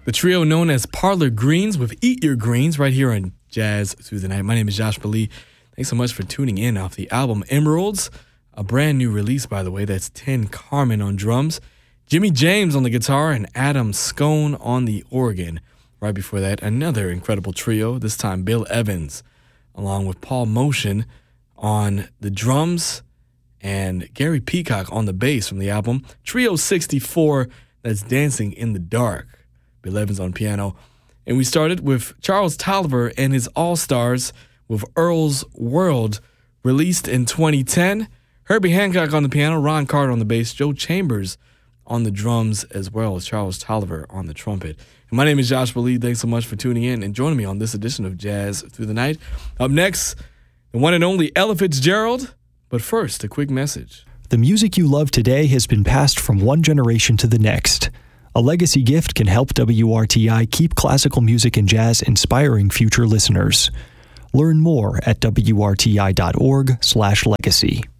The trio known as Parlor Greens with Eat Your Greens right here on Jazz Through the Night. My name is Josh Bali. Thanks so much for tuning in off the album Emeralds, a brand new release, by the way. That's Ten Carmen on drums, Jimmy James on the guitar, and Adam Scone on the organ. Right before that, another incredible trio, this time Bill Evans, along with Paul Motion on the drums, and Gary Peacock on the bass from the album Trio 64, that's Dancing in the Dark. Bill Evans on piano. And we started with Charles Tolliver and his All-Stars with Earl's World, released in 2010. Herbie Hancock on the piano, Ron Carter on the bass, Joe Chambers on the drums, as well as Charles Tolliver on the trumpet. And my name is Josh Bali. Thanks so much for tuning in and joining me on this edition of Jazz Through the Night. Up next, the one and only Ella Fitzgerald. But first, a quick message. The music you love today has been passed from one generation to the next. A legacy gift can help WRTI keep classical music and jazz inspiring future listeners. Learn more at WRTI.org/legacy.